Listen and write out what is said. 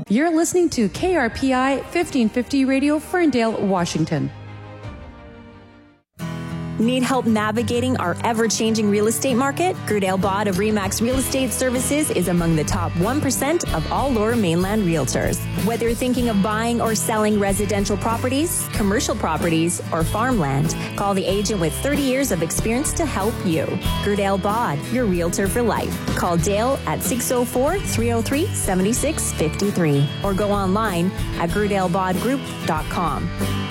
You're listening to KRPI 1550 Radio, Ferndale, Washington. Need help navigating our ever-changing real estate market? Gerdale Bod of RE/MAX Real Estate Services is among the top 1% of all Lower Mainland realtors. Whether you're thinking of buying or selling residential properties, commercial properties, or farmland, call the agent with 30 years of experience to help you. Gerdale Bod, your realtor for life. Call Dale at 604-303-7653 or go online at gerdalebodgroup.com.